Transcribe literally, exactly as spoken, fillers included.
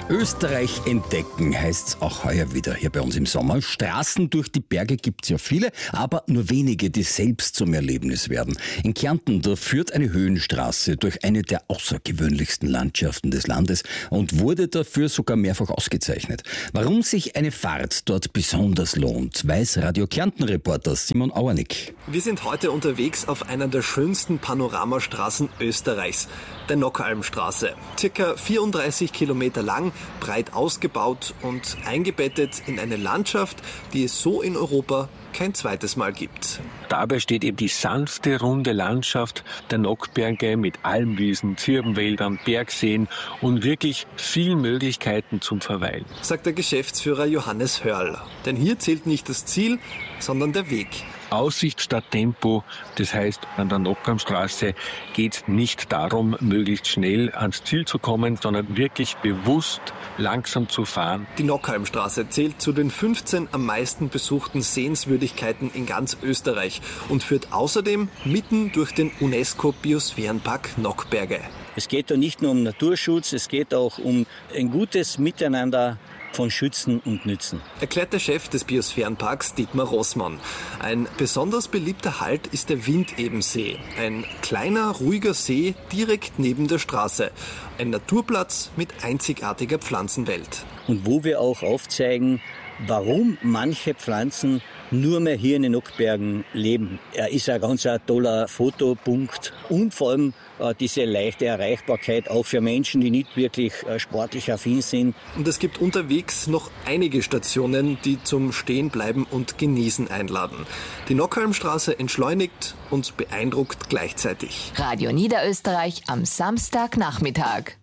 Österreich entdecken heißt's auch heuer wieder hier bei uns im Sommer. Straßen durch die Berge gibt's ja viele, aber nur wenige, die selbst zum Erlebnis werden. In Kärnten, da führt eine Höhenstraße durch eine der außergewöhnlichsten Landschaften des Landes und wurde dafür sogar mehrfach ausgezeichnet. Warum sich eine Fahrt dort besonders lohnt, weiß Radio Kärnten-Reporter Simon Auernick. Wir sind heute unterwegs auf einer der schönsten Panoramastraßen Österreichs, der Nockalmstraße. Circa vierunddreißig Kilometer lang, breit ausgebaut und eingebettet in eine Landschaft, die es so in Europa kein zweites Mal gibt. Dabei steht eben die sanfte, runde Landschaft der Nockberge mit Almwiesen, Zirbenwäldern, Bergseen und wirklich vielen Möglichkeiten zum Verweilen. Sagt der Geschäftsführer Johannes Hörl. Denn hier zählt nicht das Ziel, sondern der Weg. Aussicht statt Tempo, das heißt, an der Nockalmstraße geht es nicht darum, möglichst schnell ans Ziel zu kommen, sondern wirklich bewusst langsam zu fahren. Die Nockalmstraße zählt zu den fünfzehn am meisten besuchten Sehenswürdigkeiten in ganz Österreich und führt außerdem mitten durch den UNESCO-Biosphärenpark Nockberge. Es geht da nicht nur um Naturschutz, es geht auch um ein gutes Miteinander von Schützen und Nützen. Erklärt der Chef des Biosphärenparks Dietmar Rossmann. Ein besonders beliebter Halt ist der Windebensee. Ein kleiner, ruhiger See direkt neben der Straße. Ein Naturplatz mit einzigartiger Pflanzenwelt. Und wo wir auch aufzeigen, warum manche Pflanzen nur mehr hier in den Nockbergen leben. Er ist ein ganz ein toller Fotopunkt und vor allem äh, diese leichte Erreichbarkeit auch für Menschen, die nicht wirklich äh, sportlich affin sind. Und es gibt unterwegs noch einige Stationen, die zum Stehenbleiben und Genießen einladen. Die Nockalmstraße entschleunigt und beeindruckt gleichzeitig. Radio Niederösterreich am Samstagnachmittag.